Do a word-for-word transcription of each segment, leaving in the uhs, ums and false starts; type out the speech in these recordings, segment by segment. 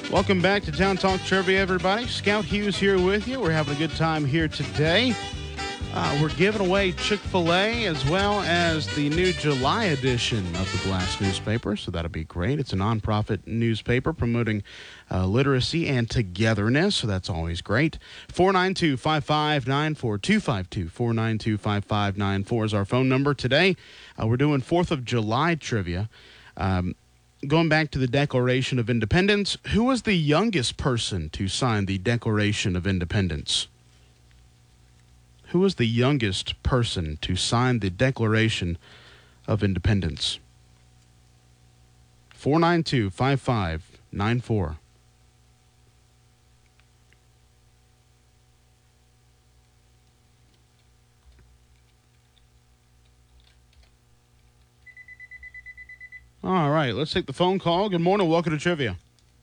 Welcome back to Town Talk Trivia, everybody. Scout Hughes here with you. We're having a good time here today. Uh, we're giving away Chick-fil-A as well as the new July edition of the Blast newspaper, so that'll be great. It's a nonprofit newspaper promoting uh, literacy and togetherness, so that's always great. four nine two, five five nine four, two five two, four nine two, five five nine four is our phone number. Today, uh, we're doing fourth of July trivia. Um, Going back to the Declaration of Independence, who was the youngest person to sign the Declaration of Independence? Who was the youngest person to sign the Declaration of Independence? four nine two, five five nine four. All right, let's take the phone call. Good morning. Welcome to Trivia.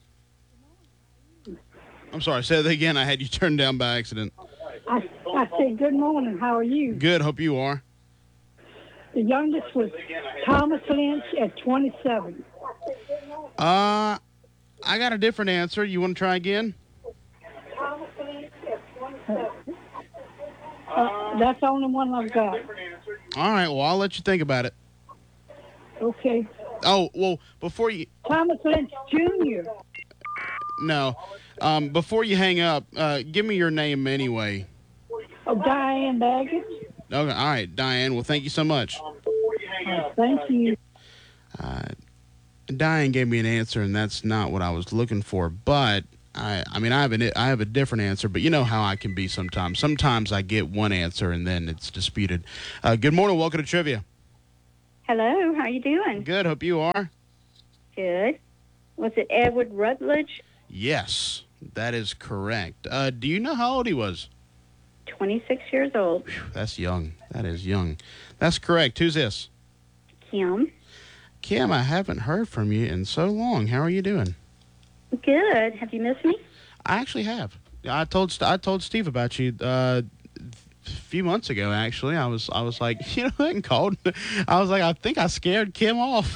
I'm sorry, say that again. I had you turned down by accident. I, I said, good morning. How are you? Good. Hope you are. The youngest was Thomas Lynch at twenty-seven. Uh, I got a different answer. You want to try again? Thomas Lynch at twenty-seven. Uh, that's the only one I've got. All right, well, I'll let you think about it. Okay. Oh, well, before you... Thomas Lynch Junior No. Um, before you hang up, uh, give me your name anyway. Oh, Diane Daggett. Okay, all right, Diane. Well, thank you so much. Uh, thank you. Uh, Diane gave me an answer, and that's not what I was looking for. But I, I mean, I have an, I have a different answer. But you know how I can be sometimes. Sometimes I get one answer, and then it's disputed. Uh, good morning. Welcome to Trivia. Hello. How you doing? Good. Hope you are. Good. Was it Edward Rutledge? Yes, that is correct. Uh, do you know how old he was? twenty-six years old. Whew, that's young. That is young. That's correct. Who's this? Kim. Kim, I haven't heard from you in so long. How are you doing? Good. Have you missed me? I actually have. I told I told Steve about you uh, a few months ago. Actually, I was I was like, you know, I called. I was like, I think I scared Kim off.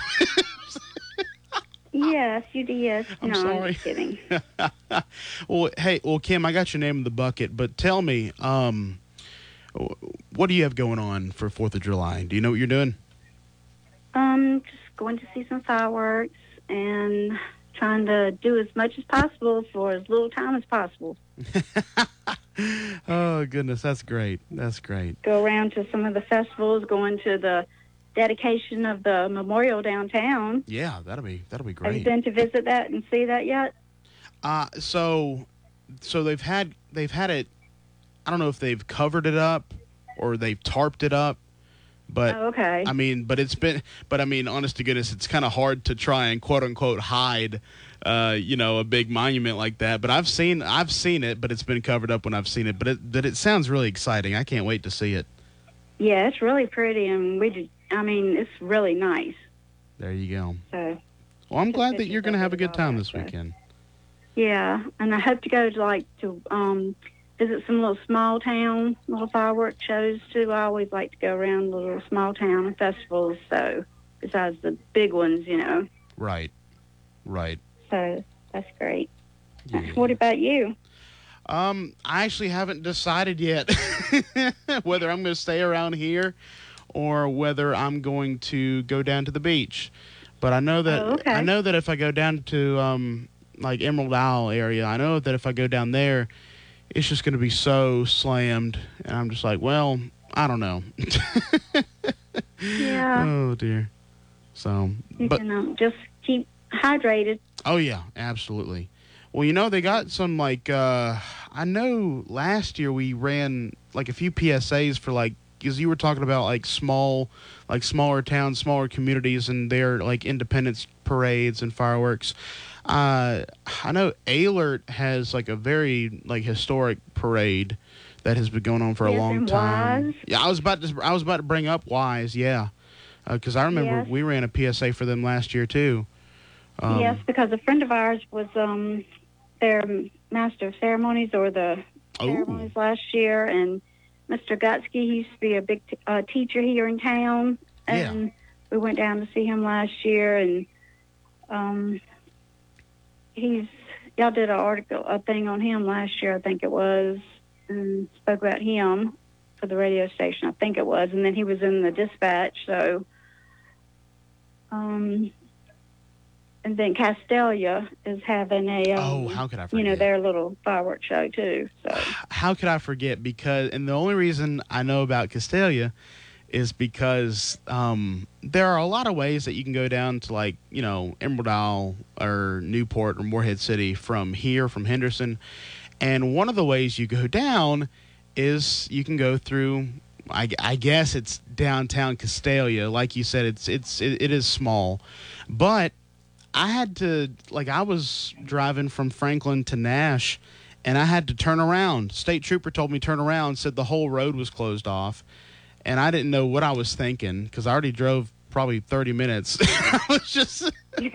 Yes, you did. I'm no, sorry. I'm just kidding. Well, hey, well, Kim, I got your name in the bucket, but tell me, um, what do you have going on for Fourth of July? Do you know what you're doing? Um, just going to see some fireworks and trying to do as much as possible for as little time as possible. Oh goodness, that's great. That's great. Go around to some of the festivals, going to the dedication of the memorial downtown. Yeah, that'll be that'll be Have you great. been to visit that and see that yet? Uh so so they've had they've had it. I don't know if they've covered it up or they've tarped it up, but Oh, okay. I mean, but it's been, but I mean, honest to goodness, it's kind of hard to try and quote unquote hide, uh, you know, a big monument like that. But I've seen I've seen it, but it's been covered up when I've seen it. But it but it sounds really exciting. I can't wait to see it. Yeah, it's really pretty, and we did, I mean, it's really nice. There you go. So, Well, I'm Just glad that pictures you're going to of have a it good all time that this stuff. weekend. yeah, and I hope to go to, like, to um, visit some little small town, little fireworks shows, too. I always like to go around the little small town festivals, so, besides the big ones, you know. Right. Right. So, that's great. Yeah. What about you? Um, I actually haven't decided yet whether I'm going to stay around here or whether I'm going to go down to the beach. But I know that Oh, okay. I know that if I go down to um like Emerald Isle area, I know that if I go down there, it's just going to be so slammed, and I'm just like, well, I don't know. Yeah, Oh dear. So, you but can um, just keep hydrated. oh yeah, absolutely. Well, you know, they got some like uh I know last year we ran like a few P S As for like, because you were talking about like small, like smaller towns, smaller communities, and their like independence parades and fireworks. Uh, I know Alert has like a very like historic parade that has been going on for a Yes, long and time. Wise. Yeah, I was about to I was about to bring up Wise, yeah, because I remember Yes. we ran a P S A for them last year too. Um, Yes, because a friend of ours was um, their master of ceremonies or the Oh. ceremonies last year, and Mister Gutsky, he used to be a big t- uh, teacher here in town, and we went down to see him last year, and um, he's y'all did an article, a thing on him last year, I think it was, and spoke about him for the radio station, I think it was, and then he was in the Dispatch, so, um, and then Castelia is having a, um, Oh, how could I you know, forget? their little fireworks show too, so. How could I forget? Because, and the only reason I know about Castalia is because um, there are a lot of ways that you can go down to, like, you know, Emerald Isle or Newport or Morehead City from here, from Henderson. And one of the ways you go down is you can go through, I, I guess it's downtown Castalia. Like you said, it's it's it, it is small. But I had to, like, I was driving from Franklin to Nash, and I had to turn around. State trooper told me turn around, said the whole road was closed off. And I didn't know what I was thinking because I already drove probably thirty minutes. I was just,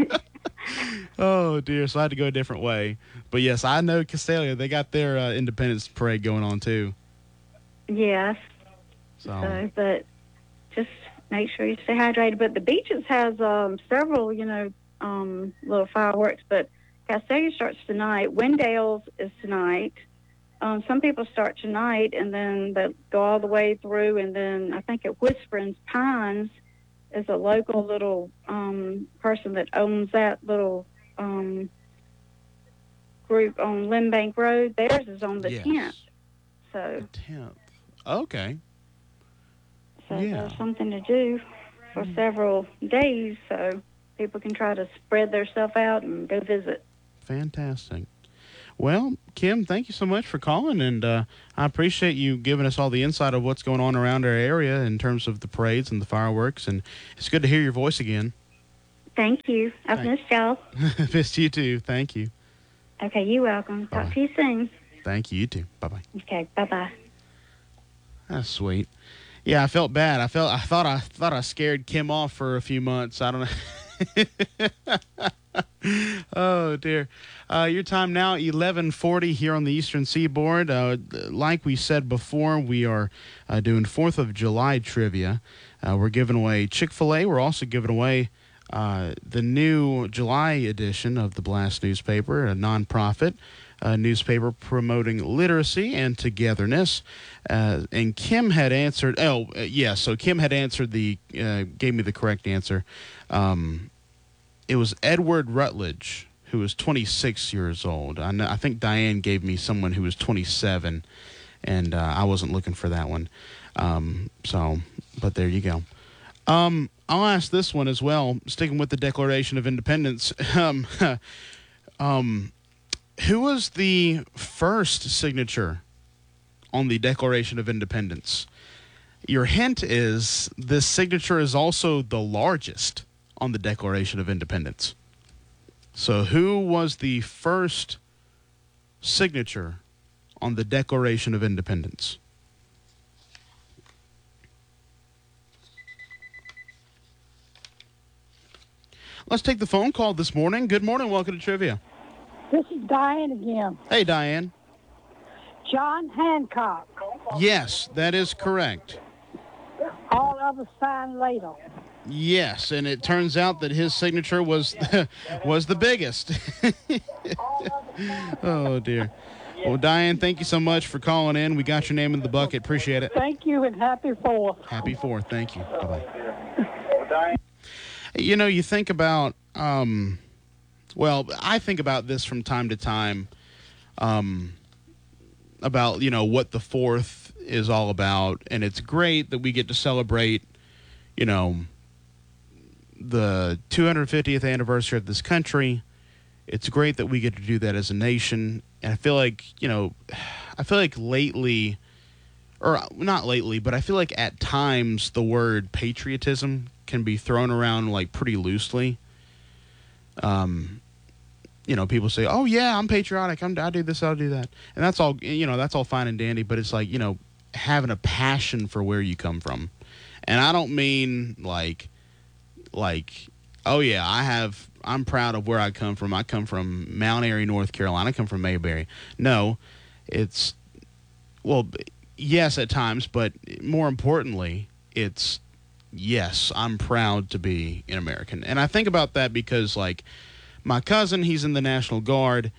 oh, dear. So I had to go a different way. But, yes, I know Castalia. They got their uh, Independence Parade going on, too. Yes. So, So, but just make sure you stay hydrated. But the beaches has um, several, you know, um, little fireworks. But Castalia starts tonight. Wendell's is tonight. Um, some people start tonight, and then they go all the way through. And then I think at Whispering Pines is a local little um, person that owns that little um, group on Limbank Road. Theirs is on the yes. tenth. So, The tenth. Okay. so Yeah. there's something to do for several days, so people can try to spread their stuff out and go visit. Fantastic. Well, Kim, thank you so much for calling, and uh, I appreciate you giving us all the insight of what's going on around our area in terms of the parades and the fireworks, and it's good to hear your voice again. Thank you. I've Thanks. missed y'all. Missed you, too. Thank you. Okay, you're welcome. Bye-bye. Talk to you soon. Thank you, you too. Bye-bye. Okay, bye-bye. That's sweet. Yeah, I felt bad. I felt I thought I thought I scared Kim off for a few months. I don't know. Oh dear. Uh, your time now eleven forty here on the Eastern Seaboard. Uh, like we said before, we are uh, doing Fourth of July trivia. Uh, we're giving away Chick-fil-A. We're also giving away uh, the new July edition of the Blast newspaper, a nonprofit uh, newspaper promoting literacy and togetherness. Uh, and Kim had answered. Oh, uh, yeah. So Kim had answered the uh, gave me the correct answer. Um, it was Edward Rutledge, who was twenty-six years old. I know, I think Diane gave me someone who was twenty-seven, and uh, I wasn't looking for that one. Um, so, but there you go. Um, I'll ask this one as well, sticking with the Declaration of Independence. Um, um, who was the first signature on the Declaration of Independence? Your hint is this signature is also the largest on the Declaration of Independence. So who was the first signature on the Declaration of Independence? Let's take the phone call this morning. Good morning. Welcome to Trivia. This is Diane again. Hey, Diane. John Hancock. Yes, that is correct. All of us signed later. Yes, and it turns out that his signature was the, was the biggest. Oh, dear. Well, Diane, thank you so much for calling in. We got your name in the bucket. Appreciate it. Thank you and happy Fourth. Happy Fourth. Thank you. Bye-bye. You know, you think about, um, well, I think about this from time to time, um, about, you know, what the Fourth is all about. And it's great that we get to celebrate, you know, the two hundred fiftieth anniversary of this country. It's great that we get to do that as a nation. And I feel like, you know, I feel like lately, or not lately, but I feel like at times the word patriotism can be thrown around like pretty loosely. Um, you know, people say, oh yeah, I'm patriotic. I'm, I do this, I'll do that. And that's all, you know, that's all fine and dandy, but it's like, you know, having a passion for where you come from. And I don't mean like, like, oh yeah, I have, I'm proud of where I come from. I come from Mount Airy, North Carolina. I come from Mayberry. No, it's, well, yes, at times, but more importantly, it's, yes, I'm proud to be an American. And I think about that because, like, my cousin, he's in the National Guard,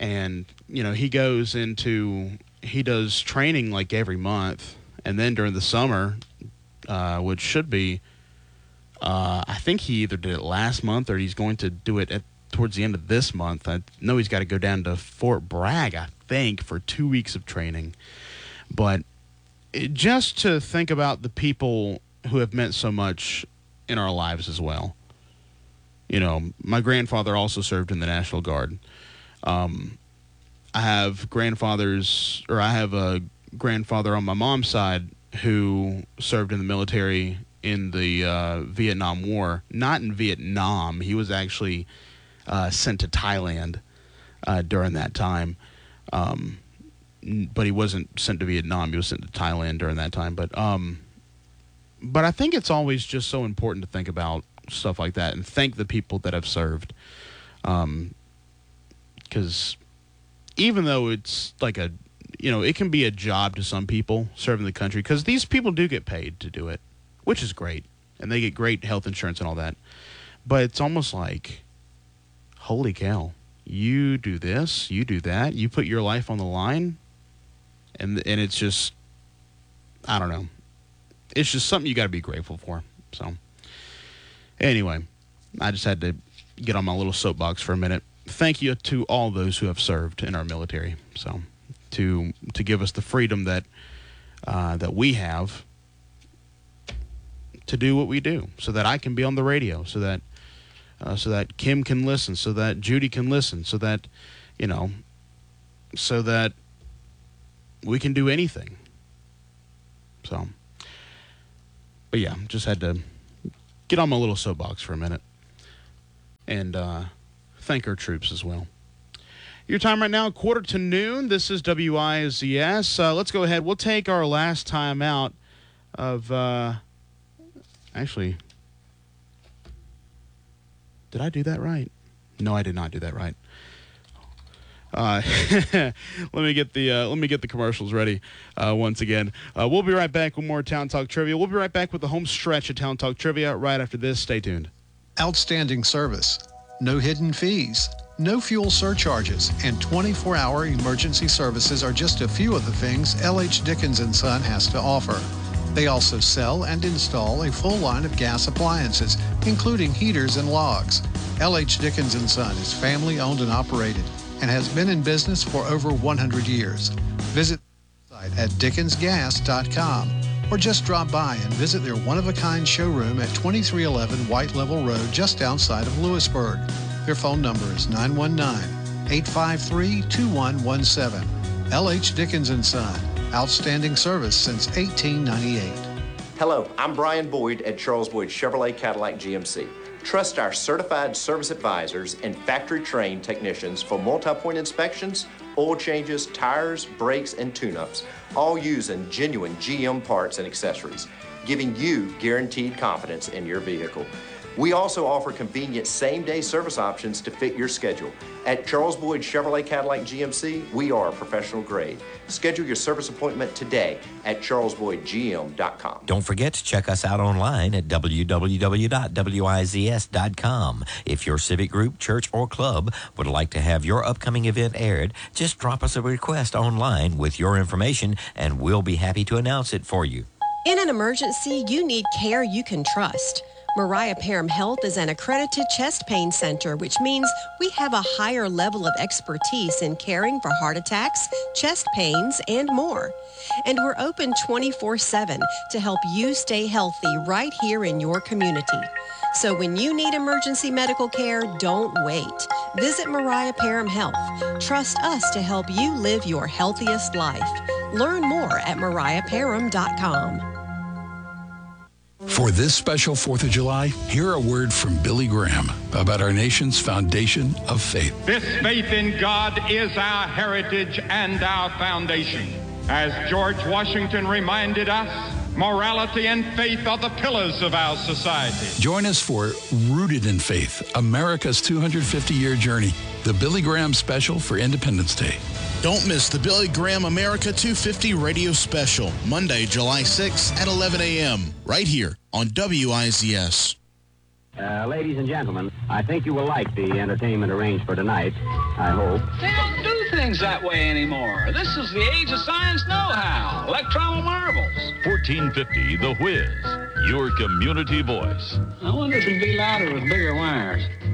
And, you know, he goes into, he does training like every month. And then during the summer, uh, which should be, uh, I think he either did it last month or he's going to do it at, towards the end of this month. I know he's got to go down to Fort Bragg, I think, for two weeks of training. But it, just to think about the people who have meant so much in our lives as well. You know, my grandfather also served in the National Guard. Um, I have grandfathers, or I have a grandfather on my mom's side who served in the military in the uh, Vietnam War. Not in Vietnam. He was actually uh, sent to Thailand uh, during that time. Um, but he wasn't sent to Vietnam. He was sent to Thailand during that time. But um, but I think it's always just so important to think about stuff like that and thank the people that have served. Um, because even though it's like a, you know, it can be a job to some people serving the country, because these people do get paid to do it, which is great, and they get great health insurance and all that. But it's almost like, holy cow, you do this, you do that, you put your life on the line, and and it's just, I don't know, it's just something you got to be grateful for. So anyway, I just had to get on my little soapbox for a minute. Thank you to all those who have served in our military. So, to to give us the freedom that uh, that we have to do what we do, so that I can be on the radio, so that uh, so that Kim can listen, so that Judy can listen, so that you know, so that we can do anything. So, but yeah, just had to get on my little soapbox for a minute and uh, thank our troops as well. Your time right now, quarter to noon. This is W I Z S. Uh, let's go ahead. We'll take our last time out of, uh, actually, did I do that right? No, I did not do that right. Uh, let me get the uh, let me get the commercials ready uh, once again. Uh, we'll be right back with more Town Talk Trivia. We'll be right back with the home stretch of Town Talk Trivia right after this. Stay tuned. Outstanding service, no hidden fees, no fuel surcharges, and twenty-four hour emergency services are just a few of the things L H Dickens and Son has to offer. They also sell and install a full line of gas appliances, including heaters and logs. L H Dickens and Son is family owned and operated and has been in business for over one hundred years. Visit the website at dickens gas dot com or just drop by and visit their one-of-a-kind showroom at twenty-three eleven White Level Road just outside of Lewisburg. Their phone number is nine one nine, eight five three, two one one seven. L H Dickens and Son, outstanding service since eighteen ninety-eight. Hello, I'm Brian Boyd at Charles Boyd Chevrolet Cadillac G M C. Trust our certified service advisors and factory-trained technicians for multi-point inspections, oil changes, tires, brakes, and tune-ups, all using genuine G M parts and accessories, giving you guaranteed confidence in your vehicle. We also offer convenient same-day service options to fit your schedule. At Charles Boyd Chevrolet Cadillac G M C, we are professional grade. Schedule your service appointment today at charles boyd g m dot com. Don't forget to check us out online at w w w dot w i z s dot com. If your civic group, church, or club would like to have your upcoming event aired, just drop us a request online with your information and we'll be happy to announce it for you. In an emergency, you need care you can trust. Mariah Parham Health is an accredited chest pain center, which means we have a higher level of expertise in caring for heart attacks, chest pains, and more. And we're open twenty-four seven to help you stay healthy right here in your community. So when you need emergency medical care, don't wait. Visit Mariah Parham Health. Trust us to help you live your healthiest life. Learn more at mariah parham dot com. For this special fourth of July, hear a word from Billy Graham about our nation's foundation of faith. This faith in God is our heritage and our foundation. As George Washington reminded us, morality and faith are the pillars of our society. Join us for Rooted in Faith, America's two hundred fifty year journey, the Billy Graham special for Independence Day. Don't miss the Billy Graham America two fifty radio special, Monday, July sixth at eleven a.m., right here on W I Z S. Uh, ladies and gentlemen, I think you will like the entertainment arranged for tonight, I hope. things that way anymore. This is the age of science know-how. Electron marvels. fourteen fifty The Whiz, your community voice. I wonder if it'd be louder with bigger wires.